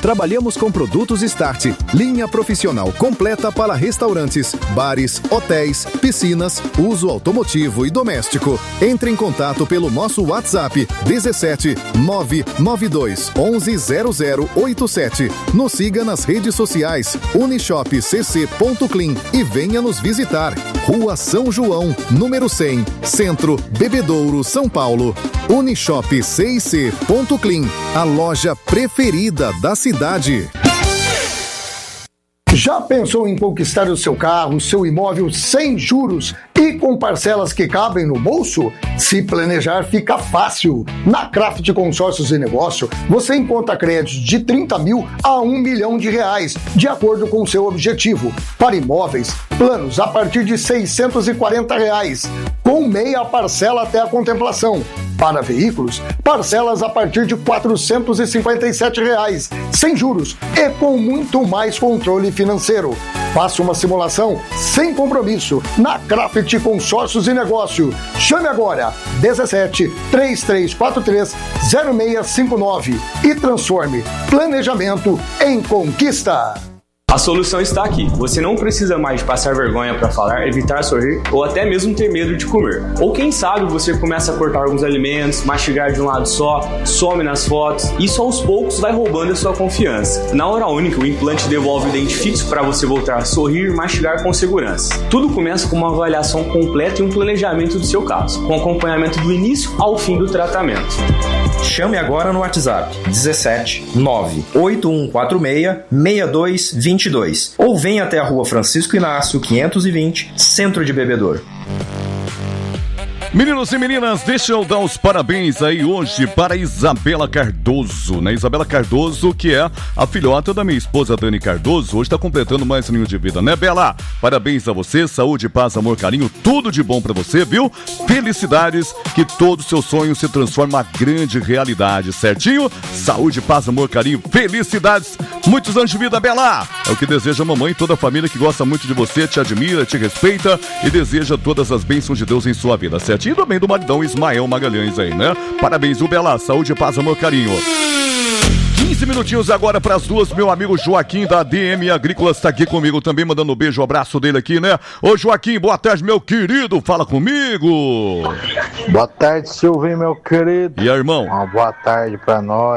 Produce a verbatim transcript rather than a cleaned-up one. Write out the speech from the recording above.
Trabalhamos com produtos Start, linha profissional completa para restaurantes, bares, hotéis, piscinas, uso automotivo e doméstico. Entre em contato pelo nosso WhatsApp dezessete nove nove dois onze zero zero oito sete. Nos siga nas redes sociais unishop c c ponto clean e venha nos visitar. Rua São João, número cem, Centro, Bebedouro, São Paulo. Unishop c e c ponto clean, a loja preferida da cidade. Já pensou em conquistar o seu carro, seu imóvel sem juros e com parcelas que cabem no bolso? Se planejar fica fácil. Na Craft Consórcios e Negócio, você encontra créditos de trinta mil a um milhão de reais, de acordo com o seu objetivo. Para imóveis, planos a partir de seiscentos e quarenta reais, com meia parcela até a contemplação. Para veículos, parcelas a partir de quatrocentos e cinquenta e sete reais, sem juros e com muito mais controle financeiro. Faça uma simulação sem compromisso na Craft Consórcios e Negócio. Chame agora dezessete, três três quatro três, zero seis cinco nove e transforme planejamento em conquista. A solução está aqui. Você não precisa mais passar vergonha para falar, evitar sorrir ou até mesmo ter medo de comer. Ou quem sabe você começa a cortar alguns alimentos, mastigar de um lado só, some nas fotos. Isso aos poucos vai roubando a sua confiança. Na Hora Única, o implante devolve o dente fixo para você voltar a sorrir e mastigar com segurança. Tudo começa com uma avaliação completa e um planejamento do seu caso, com acompanhamento do início ao fim do tratamento. Chame agora no WhatsApp dezessete nove oito um quatro seis seis dois dois dois ou venha até a Rua Francisco Inácio quinhentos e vinte, Centro de Bebedouro. Meninos e meninas, deixa eu dar os parabéns aí hoje para Isabela Cardoso, né? Isabela Cardoso, que é a filhota da minha esposa Dani Cardoso, hoje está completando mais um ano de vida, né, Bela? Parabéns a você, saúde, paz, amor, carinho, tudo de bom para você, viu? Felicidades, que todo seu sonho se transforme em uma grande realidade, certinho? Saúde, paz, amor, carinho, felicidades, muitos anos de vida, Bela! É o que deseja a mamãe e toda a família que gosta muito de você, te admira, te respeita e deseja todas as bênçãos de Deus em sua vida, certo? E também do maridão Ismael Magalhães aí, né? Parabéns, o Bela, saúde, paz, amor, carinho. quinze minutinhos agora para as duas, meu amigo Joaquim da D M Agrícolas tá aqui comigo também, mandando um beijo, um abraço dele aqui, né? Ô Joaquim, boa tarde, meu querido, fala comigo. Boa tarde, Silvinho, meu querido. E aí, irmão? Uma boa tarde para nós.